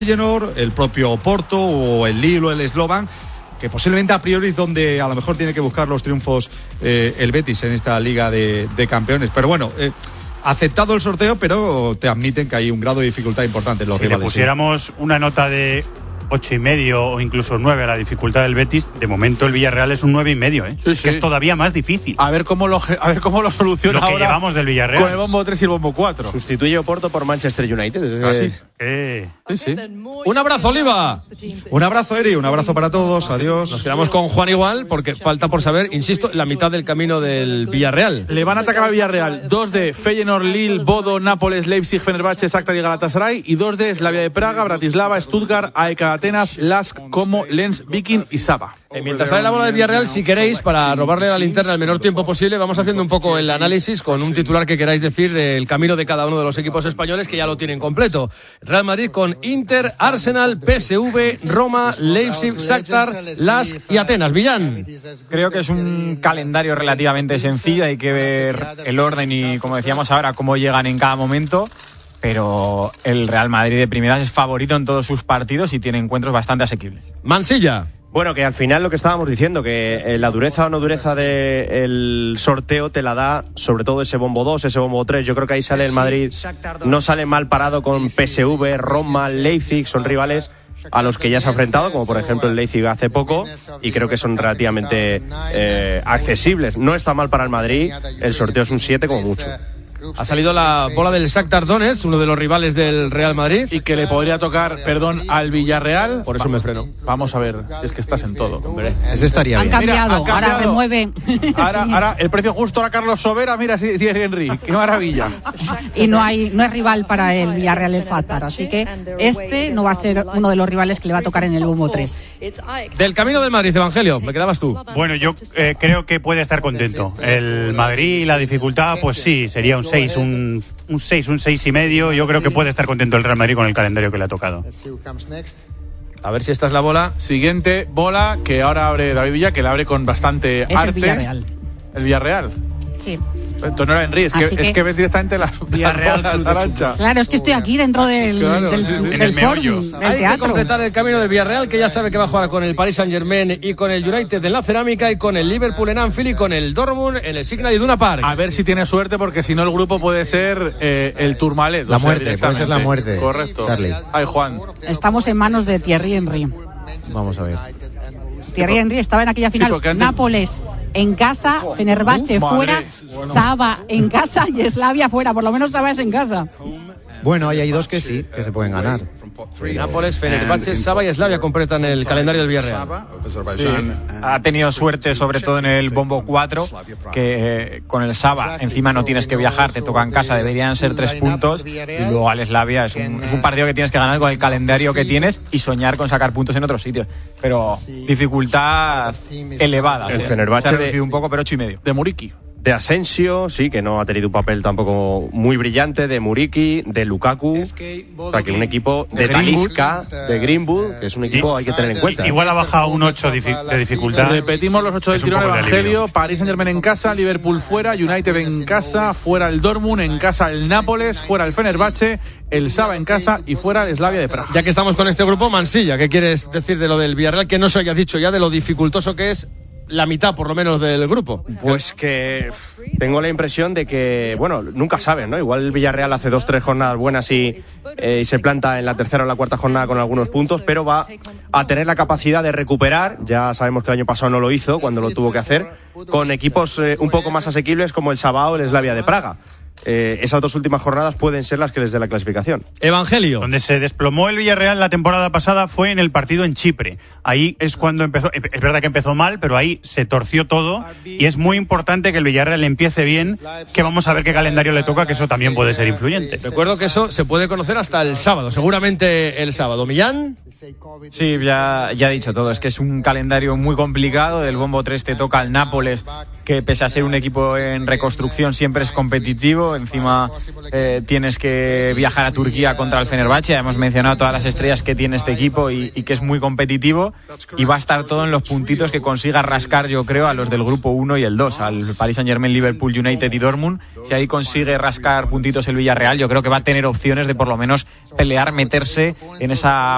Feyenoord, el propio Porto o el Lille o el Slovan, que posiblemente a priori es donde a lo mejor tiene que buscar los triunfos el Betis en esta Liga de Campeones. Pero bueno, aceptado el sorteo, pero te admiten que hay un grado de dificultad importante en los rivales. Si le pusiéramos una nota de 8,5 o incluso 9 a la dificultad del Betis, de momento el Villarreal es un 9,5, Sí. que es todavía más difícil. A ver cómo lo soluciona lo que ahora llevamos del Villarreal. con el bombo 3 y el bombo 4. Sustituye Oporto por Manchester United. Sí. Un abrazo, Oliva. Un abrazo, Eri, un abrazo para todos, adiós. Nos quedamos con Juan igual, porque falta por saber, insisto, la mitad del camino del Villarreal. Le van a atacar al Villarreal 2 de Feyenoord, Lille, Bodo, Nápoles, Leipzig, Fenerbahce, Shakhtar y Galatasaray, y 2 de Slavia de Praga, Bratislava, Stuttgart, AEK Atenas, Lask, Como, Lens, Viking y Saba. Mientras sale la bola del Villarreal, si queréis, para robarle la linterna el menor tiempo posible, vamos haciendo un poco el análisis con un titular que queráis decir del camino de cada uno de los equipos españoles, que ya lo tienen completo. Real Madrid con Inter, Arsenal, PSV, Roma, Leipzig, Shakhtar, Lask y Atenas. Villán. Creo que es un calendario relativamente sencillo, hay que ver el orden y, como decíamos ahora, cómo llegan en cada momento. Pero el Real Madrid de primeras es favorito en todos sus partidos y tiene encuentros bastante asequibles. Mansilla. Bueno, que al final lo que estábamos diciendo, que la dureza o no dureza del sorteo te la da sobre todo ese bombo 2, ese bombo 3. Yo creo que ahí sale el Madrid, no sale mal parado con PSV, Roma, Leipzig, son rivales a los que ya se ha enfrentado, como por ejemplo el Leipzig hace poco, y creo que son relativamente accesibles. No está mal para el Madrid, el sorteo es un 7 como mucho. Ha salido la bola del Shakhtar Donetsk, uno de los rivales del Real Madrid. Y que le podría tocar, al Villarreal. Por eso me freno. Vamos a ver, es que estás en todo, hombre. Ese estaría Han bien. cambiado, Mira, ahora remueve. Ahora el precio justo a Carlos Sobera, mira si Thierry Henry, qué maravilla. Y no es rival para el Villarreal el Shakhtar, así que este no va a ser uno de los rivales que le va a tocar en el bombo 3. Del camino del Madrid, Evangelio, me quedabas tú. Bueno, yo creo que puede estar contento. El Madrid y la dificultad, pues sí, sería un 6, un 6,5. Yo creo que puede estar contento el Real Madrid con el calendario que le ha tocado. A ver si esta es la bola. Siguiente bola que ahora abre David Villa, que la abre con bastante Es arte. el Villarreal. El Villarreal. Sí. Entonces no era Henry, es que ves directamente las bolas Arancha. Claro, es que estoy aquí dentro del forum, del Hay que teatro. completar el camino del Villarreal, que ya sabe que va a jugar con el Paris Saint-Germain y con el United en la Cerámica y con el Liverpool en Anfield y con el Dortmund en el Signal Iduna Park. A ver si tiene suerte, porque si no el grupo puede ser el Tourmalet. La muerte, puede ser la muerte. Correcto. Charlie. Ay, Juan. Estamos en manos de Thierry Henry. Vamos a ver. Thierry Henry estaba en aquella final. porque antes- Nápoles en casa, Fenerbahce fuera, Saba en casa y Slavia fuera. Por lo menos Saba es en casa. Bueno, ahí hay dos que sí, que se pueden ganar. Nápoles, Fenerbahce, Saba y Slavia completan el calendario del Villarreal. Sí, ha tenido suerte sobre todo en el bombo 4, que con el Saba encima no tienes que viajar, te toca en casa, deberían ser 3 puntos, y luego al Slavia es un partido que tienes que ganar con el calendario que tienes y soñar con sacar puntos en otros sitios, pero dificultad elevada. El Se Fenerbahce ha reducido un poco, pero 8,5. De Muriqui. De Asensio, sí, que no ha tenido un papel tampoco muy brillante, de Muriqui, de Lukaku, o sea que un equipo de Talisca, de Greenwood, que es un equipo hay que tener en cuenta. Igual ha bajado un 8 de dificultad. Repetimos los 8 del Es un tirón, poco de Evangelio. alivio. Paris Saint-Germain en casa, Liverpool fuera, United en casa, fuera el Dortmund, en casa el Nápoles, fuera el Fenerbahce, el Saba en casa y fuera el Slavia de Praga. Ya que estamos con este grupo, Mansilla, ¿qué quieres decir de lo del Villarreal? Que no se haya dicho ya de lo dificultoso que es la mitad, por lo menos, del grupo. Pues que tengo la impresión de que, bueno, nunca saben, ¿no? Igual el Villarreal hace 2-3 jornadas buenas y se planta en la tercera o la cuarta jornada con algunos puntos, pero va a tener la capacidad de recuperar, ya sabemos que el año pasado no lo hizo cuando lo tuvo que hacer, con equipos un poco más asequibles como el Saba o el Slavia de Praga. Esas 2 últimas jornadas pueden ser las que les dé la clasificación. Evangelio. Donde se desplomó el Villarreal la temporada pasada fue en el partido en Chipre. Ahí es cuando empezó, es verdad que empezó mal, pero ahí se torció todo y es muy importante que el Villarreal empiece bien, que vamos a ver qué calendario le toca, que eso también puede ser influyente. Recuerdo que eso se puede conocer hasta el sábado, seguramente el sábado. Millán. Sí, ya he dicho todo, es que es un calendario muy complicado. Del bombo 3 te toca el Nápoles, que pese a ser un equipo en reconstrucción siempre es competitivo. Encima tienes que viajar a Turquía contra el Fenerbahce. Ya hemos mencionado todas las estrellas que tiene este equipo y que es muy competitivo, y va a estar todo en los puntitos que consiga rascar, yo creo, a los del grupo 1 y el 2, al Paris Saint-Germain, Liverpool, United y Dortmund. Si ahí consigue rascar puntitos el Villarreal, yo creo que va a tener opciones de por lo menos pelear, meterse en esa